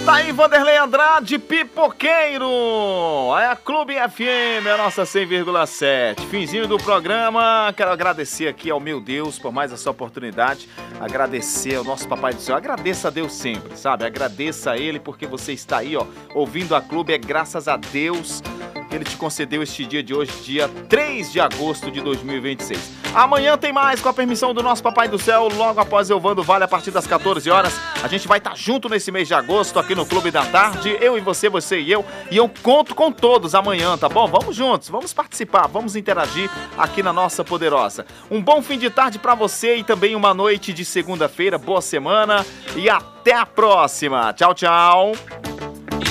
Tá aí Vanderlei Andrade, Pipoqueiro. É a Clube FM, a nossa 100,7. Finzinho do programa. Quero agradecer aqui ao meu Deus por mais essa oportunidade. Agradecer ao nosso Papai do Céu. Agradeça a Deus sempre, sabe? Agradeça a Ele porque você está aí, ó, ouvindo a Clube. É graças a Deus que Ele te concedeu este dia de hoje, dia 3 de agosto de 2026. Amanhã tem mais, com a permissão do nosso Papai do Céu, logo após Elvando Vale, a partir das 14 horas. A gente vai estar junto nesse mês de agosto, aqui no Clube da Tarde. Eu e você, você e eu. E eu conto com todos amanhã, tá bom? Vamos juntos, vamos participar, vamos interagir aqui na nossa Poderosa. Um bom fim de tarde pra você e também uma noite de segunda-feira. Boa semana e até a próxima. Tchau, tchau.